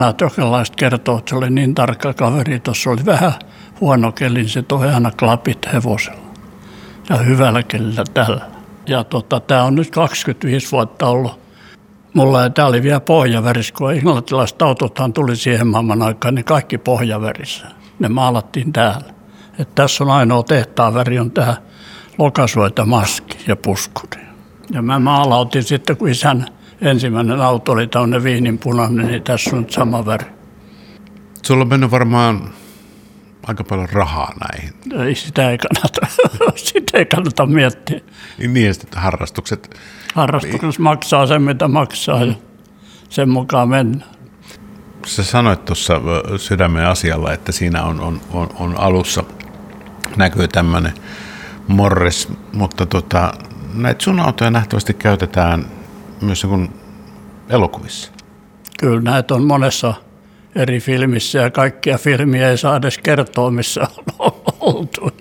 Jokelaiset kertoo, että se oli niin tarkka kaveri, tuossa oli vähän huono keli, niin se toi aina klapit hevosella ja hyvällä kelillä tällä. Ja tämä on nyt 25 vuotta ollut mulla, ja tämä oli vielä pohjavärissä, kun englantilaiset autothan tuli siihen maailman aikaan, niin kaikki pohjavärissä. Ne maalattiin täällä. Että tässä on ainoa tehtaan väri, on tämä lokasuota, maski ja puskuri. Ja mä maalautin sitten, kun isän ensimmäinen auto oli tämmöinen viininpunainen, niin tässä on sama väri. Sulla on mennyt varmaan aika paljon rahaa näihin. Sitä ei kannata miettiä. Niin, että harrastukset. Harrastuksessa maksaa sen, mitä maksaa, ja sen mukaan mennään. Sä sanoit tuossa Sydämen asialla, että siinä on alussa näkyy tämmöinen Morris, mutta näitä sun autoja nähtävästi käytetään myös elokuvissa. Kyllä näitä on monessa eri filmissä, ja kaikkia filmiä ei saa edes kertoa, missä on oltu.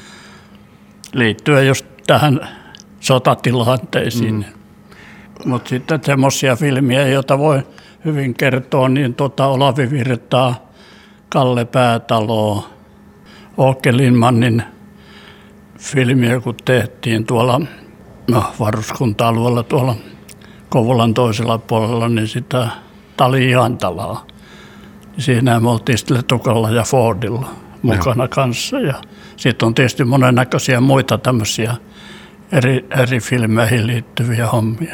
Liittyen just tähän sotatilanteisiin. Mutta sitten semmoisia filmiä, joita voi hyvin kertoa, niin Olavi Virtaa, Kalle Päätaloa, Åke Lindmanin filmiä, kun tehtiin tuolla varuskunta-alueella tuolla Kouvolan toisella puolella, niin sitä Tali Ihantalaa. Siinä me oltiin sitten Letukalla ja Fordilla mukana kanssa. Ja sitten on tietysti monennäköisiä muita tämmöisiä eri filmeihin liittyviä hommia.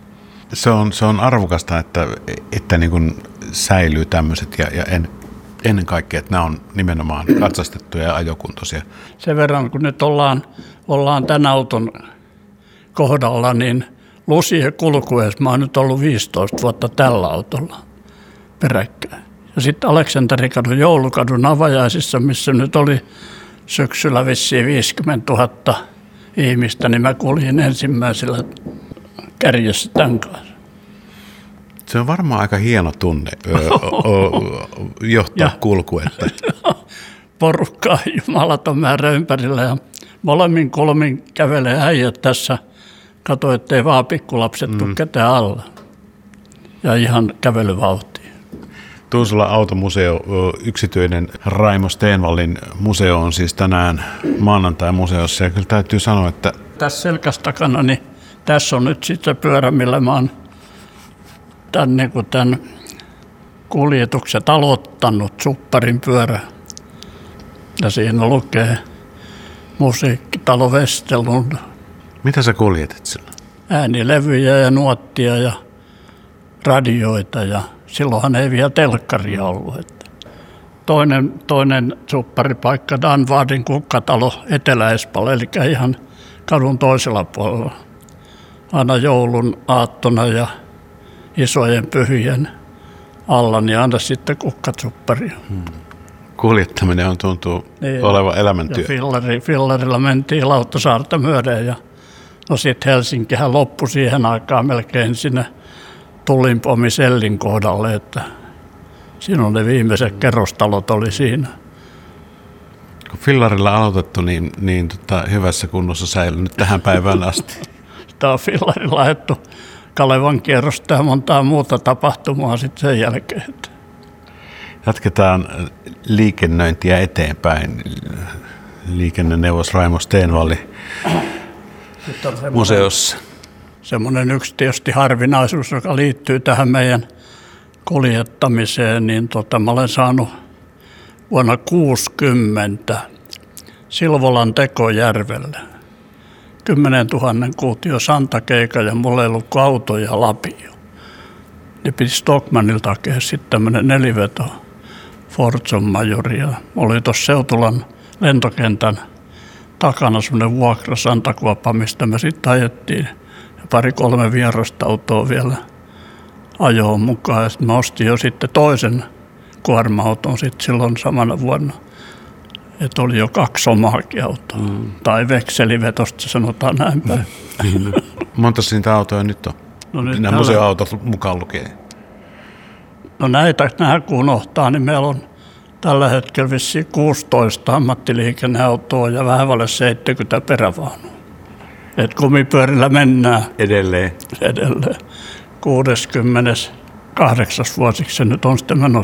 Se on arvokasta, että niin kuin säilyy tämmöiset ja ennen kaikkea, että nämä on nimenomaan katsastettuja ja ajokuntoisia. Sen verran, kun nyt ollaan tämän auton kohdalla, niin Lusien kulkueessa mä oon nyt ollut 15 vuotta tällä autolla peräkkäin. Ja sitten Aleksanterikadun joulukadun avajaisissa, missä nyt oli syksyllä vissiin 50 000 ihmistä, niin mä kuljin ensimmäisellä kärjessä tämän kanssa. Se on varmaan aika hieno tunne johtaa kulkuetta. Porukkaa jumalaton määrä ympärillä ja molemmin kolmin kävelee äijät tässä. Kato, ettei vaan pikkulapset tule ketään alla. Ja ihan kävelyvauhtia. Tuusula automuseo, yksityinen Raimo Stenvallin museo on siis tänään maanantai-museossa. Ja kyllä täytyy sanoa, että tässä selkässä takana, niin tässä on nyt sitten se pyörä, millä mä oon tämän kuljetukset aloittanut, supparin pyörä. Ja siinä lukee Musiikkitalo Vestelund. Mitä sä kuljetit sillä? Äänilevyjä ja nuottia ja radioita, ja silloinhan ei vielä telkkaria ollut. Että toinen supparipaikka, Danvadin kukkatalo Etelä-Espalla, eli ihan kadun toisella puolella. Aina joulun aattona ja isojen pyhien alla, niin aina sitten kukkasupparia. Kuljettaminen tuntuu olevan elämäntyö. Ja fillarilla mentiin Lauttasaarta myöden, ja no sitten Helsinkihän loppui siihen aikaan melkein sinne Tulinpomi-Sellin kohdalle, että siinä on ne viimeiset kerrostalot oli siinä. Kun fillarilla aloitettu, niin hyvässä kunnossa säilynyt tähän päivään asti. Sitä on fillarilla ajettu Kalevan kierrosta ja montaa muuta tapahtumaa sitten sen jälkeen. Jatketaan liikennöintiä eteenpäin. Liikenneneuvos Raimo Stenvalli museossa. Semmoinen yksi tietysti harvinaisuus, joka liittyy tähän meidän kuljettamiseen, niin mä olen saanut vuonna 1960 Silvolan Tekojärvelle 10 000 kuutio santakeika, ja mulla ei ollut kuin auto ja lapio. Niin piti Stockmanilta hakea sitten tämmöinen neliveto Fortson Majori, ja oli tuossa Seutulan lentokentän takana semmoinen vuokra Santakuoppa, mistä me sitten ajettiin. Ja 2-3 vierasta autoa vielä ajoon mukaan. Ja sitten mä ostin jo sitten toisen kuorma-auton sitten silloin samana vuonna. Että oli jo 2 omaakin autoa. Tai vekselivetosta sanotaan näin päin. Monta niitä autoja nyt on? No nyt nämä museoautot mukaan lukee. No nämä kun unohtaa, niin meillä on tällä hetkellä vissiin 16 ammattiliikenneautoa ja vähän vaille 70 perävaunua. Että kumipyörillä mennään. Edelleen. 60. 8. vuosiksi se nyt on sitten menossa.